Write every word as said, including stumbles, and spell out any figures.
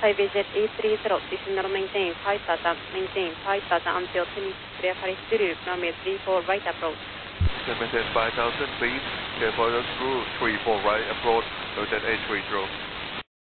Thai visit eight three zero, signal maintain five thousand, maintain five thousand until finish clear through, runway three four right approach. Maintain five thousand, please, clear for through three four right approach, Hotel eight three zero.